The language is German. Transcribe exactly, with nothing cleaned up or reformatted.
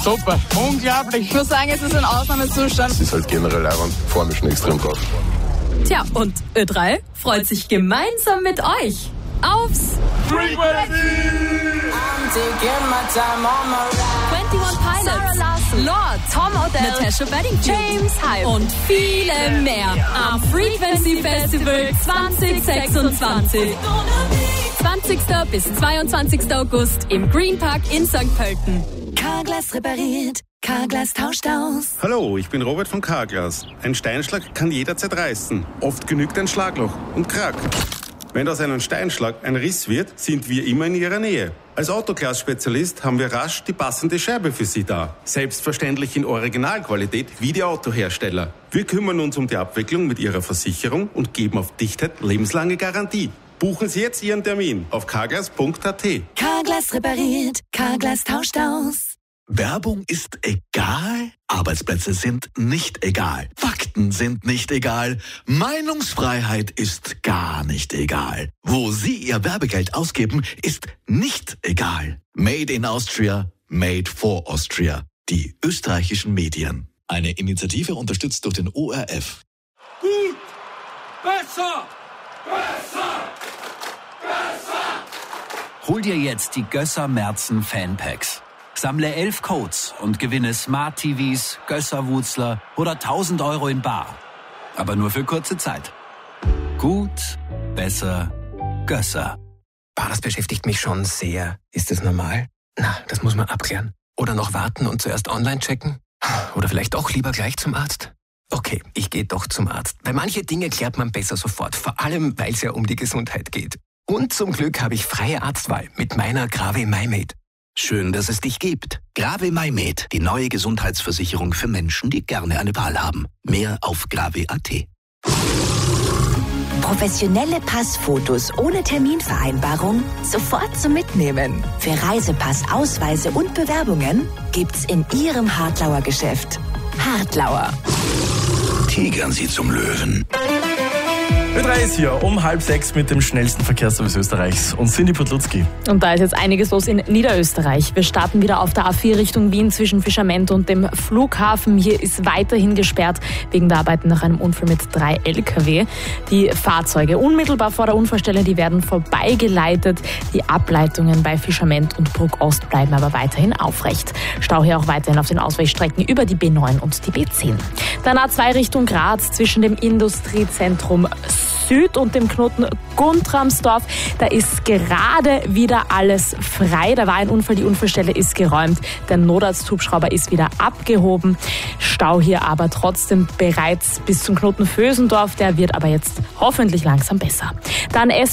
Super, unglaublich. Ich muss sagen, es ist ein Ausnahmezustand. Es ist halt generell leibend, vor mir schon extrem drauf. Tja, und Ö drei freut sich gemeinsam mit euch aufs Frequency! einundzwanzig Pilots, Lord, Tom Odell, Natasha Bedingfield, James Hype und viele mehr am Frequency Festival zwanzig sechsundzwanzig. zwanzigsten bis zweiundzwanzigsten August im Green Park in Sankt Pölten. Carglass repariert, Carglass tauscht aus. Hallo, ich bin Robert von Carglass. Ein Steinschlag kann jederzeit reißen. Oft genügt ein Schlagloch und Krack. Wenn aus einem Steinschlag ein Riss wird, sind wir immer in Ihrer Nähe. Als Autoglas-Spezialist haben wir rasch die passende Scheibe für Sie da. Selbstverständlich in Originalqualität wie die Autohersteller. Wir kümmern uns um die Abwicklung mit Ihrer Versicherung und geben auf Dichtheit lebenslange Garantie. Buchen Sie jetzt Ihren Termin auf carglass punkt a t. Carglass repariert, Carglass tauscht aus. Werbung ist egal, Arbeitsplätze sind nicht egal, Fakten sind nicht egal, Meinungsfreiheit ist gar nicht egal. Wo Sie Ihr Werbegeld ausgeben, ist nicht egal. Made in Austria, made for Austria. Die österreichischen Medien. Eine Initiative unterstützt durch den O R F. Gut! Besser! Besser! Besser! Hol dir jetzt die Gösser Merzen Fanpacks. Sammle elf Codes und gewinne Smart T Vs, Gösser-Wutzler oder tausend Euro in bar. Aber nur für kurze Zeit. Gut, besser, Gösser. Ah, das beschäftigt mich schon sehr. Ist das normal? Na, das muss man abklären. Oder noch warten und zuerst online checken? Oder vielleicht doch lieber gleich zum Arzt? Okay, ich gehe doch zum Arzt. Weil manche Dinge klärt man besser sofort. Vor allem, weil es ja um die Gesundheit geht. Und zum Glück habe ich freie Arztwahl mit meiner Grave MyMed. Schön, dass es dich gibt. Grave MyMed, die neue Gesundheitsversicherung für Menschen, die gerne eine Wahl haben. Mehr auf grave punkt a t. Professionelle Passfotos ohne Terminvereinbarung sofort zum Mitnehmen. Für Reisepass, Ausweise und Bewerbungen gibt's in Ihrem Hartlauer Geschäft. Hartlauer. Tigern Sie zum Löwen. Ö drei ist hier um halb sechs mit dem schnellsten Verkehrsservice Österreichs und Cindy Podlutzki. Und da ist jetzt einiges los in Niederösterreich. Wir starten wieder auf der A vier Richtung Wien zwischen Fischament und dem Flughafen. Hier ist weiterhin gesperrt wegen der Arbeiten nach einem Unfall mit drei L K W. Die Fahrzeuge unmittelbar vor der Unfallstelle, die werden vorbeigeleitet. Die Ableitungen bei Fischament und Bruck Ost bleiben aber weiterhin aufrecht. Stau hier auch weiterhin auf den Ausweichstrecken über die B neun und die B zehn. Dann A zwei Richtung Graz zwischen dem Industriezentrum Süd und dem Knoten Guntramsdorf. Da ist gerade wieder alles frei. Da war ein Unfall, die Unfallstelle ist geräumt. Der Notarzthubschrauber ist wieder abgehoben. Stau hier aber trotzdem bereits bis zum Knoten Vösendorf. Der wird aber jetzt hoffentlich langsam besser. Dann S